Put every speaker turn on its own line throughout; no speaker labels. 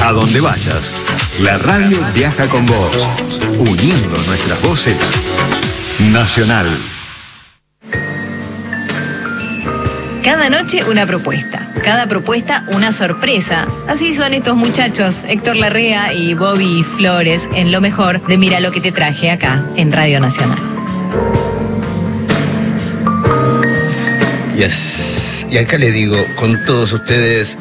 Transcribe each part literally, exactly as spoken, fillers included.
A donde vayas, la radio viaja con vos, uniendo nuestras voces. Nacional.
Cada noche una propuesta, cada propuesta una sorpresa. Así son estos muchachos, Héctor Larrea y Bobby Flores, en lo mejor de Mira lo que te traje acá en Radio Nacional.
Yes. Y acá le digo con todos ustedes,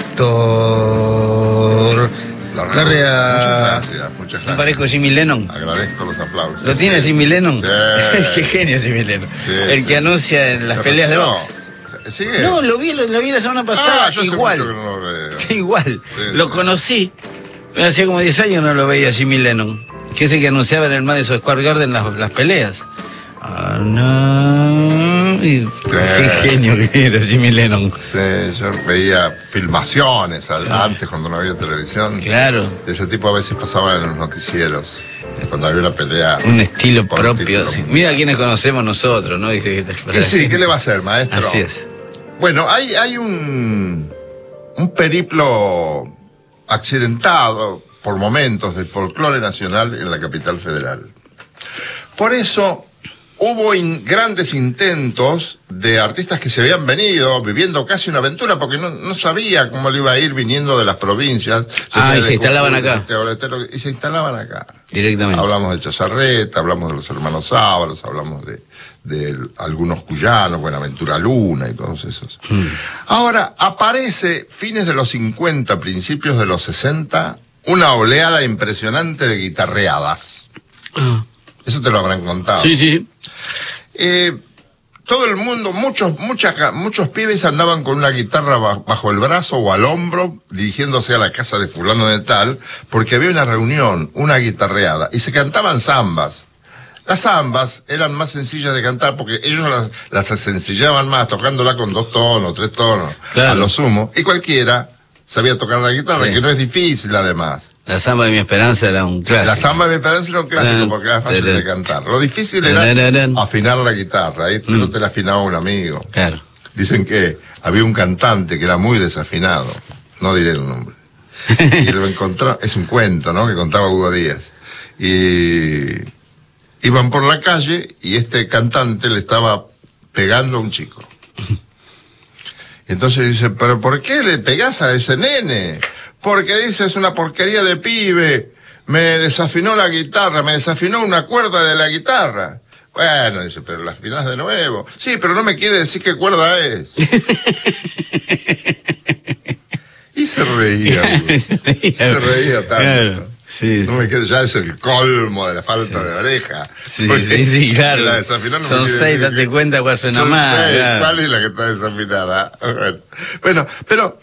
Héctor Larrea.
Muchas gracias, muchas
¿No
gracias.
parezco Jimmy Lennon?
Agradezco los aplausos.
¿Lo tiene
Sí.
Jimmy Lennon?
Sí.
Qué genio Jimmy Lennon.
Sí,
El
sí.
que anuncia en las
Se
peleas de
retiró.
box.
¿Sigue?
No, lo vi, lo, lo vi la semana pasada.
Ah, yo hace
igual.
mucho que no lo veo.
Igual.
Sí,
lo
sí.
conocí. Hacía como diez años no lo veía Jimmy Lennon. Que es el que anunciaba en el Madison Square Garden las, las peleas. Ah, no. Y, qué genio que era Jimmy Lennon.
Sí, yo veía filmaciones al- antes cuando no había televisión.
Claro.
De ese tipo a veces pasaban en los noticieros. Cuando había una pelea.
Un estilo
por
propio.
título.
Sí. Mira quiénes conocemos nosotros, ¿no? Y que-
Y sí, ¿qué le va a hacer, maestro?
Así es.
Bueno, hay, hay un, un periplo accidentado por momentos del folclore nacional en la capital federal. Por eso hubo in- grandes intentos de artistas que se habían venido viviendo casi una aventura porque no, no sabía cómo le iba a ir viniendo de las provincias.
Ah,
sea
y se
de
instalaban
Jujuy,
acá.
de Teoletero, y se instalaban acá.
Directamente.
Hablamos de Chazarreta, hablamos de los hermanos Sábalos, hablamos de, de algunos cuyanos, Buenaventura Luna y todos esos.
Mm.
Ahora, aparece fines de los cincuenta, principios de los sesenta, una oleada impresionante de guitarreadas.
Ah.
Eso te lo habrán contado.
Sí, sí, sí.
Eh, todo el mundo, muchos, muchas, muchos pibes andaban con una guitarra ba- bajo el brazo o al hombro, dirigiéndose a la casa de fulano de tal, porque había una reunión, una guitarreada, y se cantaban zambas. Las zambas eran más sencillas de cantar porque ellos las, las sencillaban más, tocándola con dos tonos, tres tonos,
Claro.
a lo sumo, y cualquiera sabía tocar la guitarra,
Sí.
que no es difícil además.
La samba de mi esperanza era un clásico.
La samba de mi esperanza era un clásico
Ah,
porque era fácil
tarán.
de cantar. Lo difícil era
Tararán.
afinar la guitarra, ahí
Mm.
no te la afinaba un amigo.
Claro.
Dicen que había un cantante que era muy desafinado, no diré el nombre. Y lo encontró, es un cuento, ¿no? Que contaba Hugo Díaz. Y iban por la calle y este cantante le estaba pegando a un chico. Y entonces dice, ¿pero por qué le pegás a ese nene? Porque dice, es una porquería de pibe, me desafinó la guitarra, me desafinó una cuerda de la guitarra. Bueno, dice, pero la afinás de nuevo. Sí, pero no me quiere decir qué cuerda es. Y se reía, Hugo. Se reía tanto.
Claro, sí.
No me quedo, ya es el colmo de la falta de oreja.
Sí,
Porque
sí, sí, claro.
la desafinó no me
Son
quiere
seis,
decir
date
que-
cuenta cuál suena
Son
más.
seis,
Claro.
¿cuál es la que está desafinada? Bueno, Bueno, pero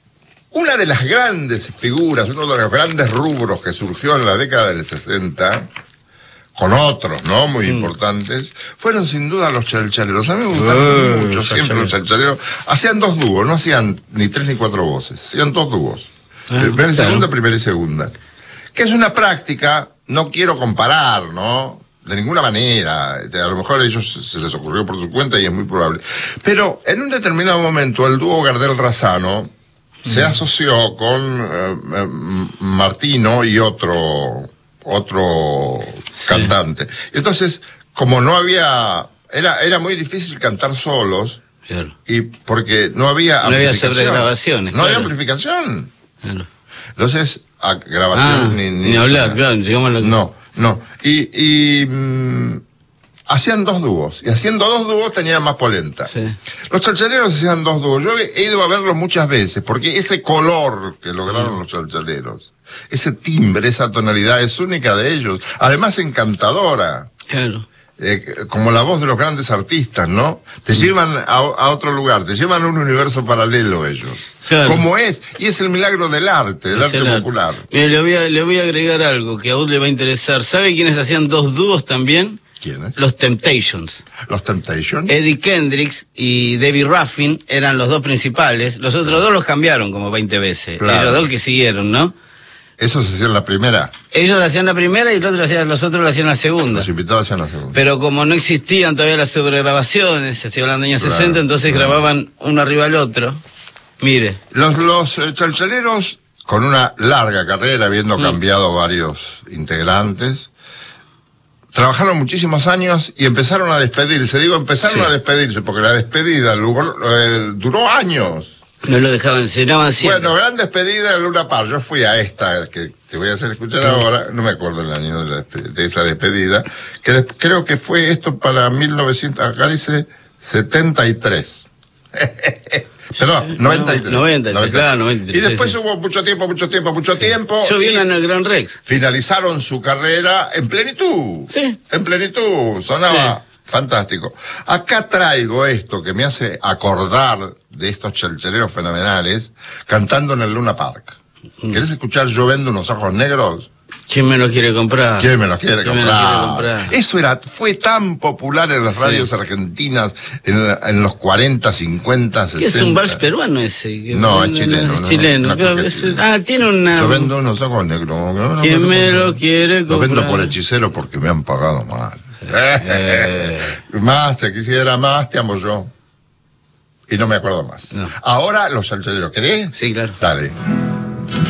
una de las grandes figuras, uno de los grandes rubros que surgió en la década del sesenta, con otros, ¿no? Muy
Mm.
importantes, fueron sin duda los chalchaleros. A mí me gustaron
Eh,
mucho
los
siempre los chalchaleros. Hacían dos dúos, no hacían ni tres ni cuatro voces, hacían dos dúos.
Ah,
primera y
claro.
segunda, primera y segunda. Que es una práctica, no quiero comparar, ¿no? De ninguna manera. A lo mejor a ellos se les ocurrió por su cuenta y es muy probable. Pero en un determinado momento el dúo Gardel-Razano se asoció con eh, eh, Martino y otro otro
Sí.
cantante. Entonces, como no había, era era muy difícil cantar solos
Claro.
y porque no había
No había
amplificación.
sobregrabaciones,
No había
claro.
amplificación.
Claro.
Entonces, a
Ah,
grabación ni,
ni, hablar, claro, digamos lo que-
No, no. Y, y mm, hacían dos dúos. Y haciendo dos dúos tenían más polenta.
Sí.
Los chalchaleros hacían dos dúos. Yo he, he ido a verlos muchas veces, porque ese color que lograron los chalchaleros, ese timbre, esa tonalidad es única de ellos. Además encantadora.
Claro.
Eh, como la voz de los grandes artistas, ¿no? Te llevan a, a otro lugar, te llevan a un universo paralelo ellos.
Claro.
Como es, y es el milagro del arte, del
Es
arte
el arte.
popular.
Mire, le voy, a, le voy a agregar algo que a usted le va a interesar. ¿Sabe quiénes hacían dos dúos también?
¿Quiénes?
Los Temptations.
Los Temptations.
Eddie Kendricks y Debbie Ruffin eran los dos principales. Los otros dos los cambiaron como veinte veces.
Claro.
Y los dos que siguieron, ¿no?
Eso se hacía en la primera.
Ellos hacían la primera y el otro hacía- los otros lo hacían la segunda.
Los invitados hacían la segunda.
Pero como no existían todavía las sobregrabaciones, estoy hablando de años
Claro,
sesenta, entonces
claro.
grababan uno arriba del otro. Mire,
Los, los eh, chalchaleros con una larga carrera, habiendo mm. cambiado varios integrantes. Trabajaron muchísimos años y empezaron a despedirse. Digo, empezaron sí. a despedirse, porque la despedida duró, eh, duró años.
No lo dejaban, se llamaban siempre.
Bueno, gran despedida de Luna Park. Yo fui a esta, que te voy a hacer escuchar sí. ahora, no me acuerdo el año de, la de esa despedida, que de, creo que fue esto para mil novecientos, acá dice setenta y tres. Perdón, noventa y tres.
No, noventa, noventa, claro, noventa y tres.
Y después
sí.
hubo mucho tiempo, mucho tiempo, mucho tiempo.
Yo vine en el Gran Rex.
Finalizaron su carrera en plenitud.
Sí.
En plenitud. Sonaba sí. fantástico. Acá traigo esto que me hace acordar de estos chelcheleros fenomenales cantando en el Luna Park. Mm. ¿Querés escuchar Yo vendo unos ojos negros?
¿Quién me los quiere comprar?
¿Quién me los quiere, comprar?
Me los quiere comprar?
Eso era, fue tan popular en las sí. radios argentinas en, en los cuarenta, cincuenta, sesenta.
¿Qué es un vals peruano ese?
No, es chileno.
Es chileno. No, no, es, ah, tiene una...
Yo vendo unos ojos negros. No,
¿Quién
no,
me lo quiere comprar?
Lo vendo por hechicero porque me han pagado mal. Eh. Más, si quisiera más, te amo yo. Y no me acuerdo más. No. Ahora los salteros, ¿querés?
Sí, claro.
Dale.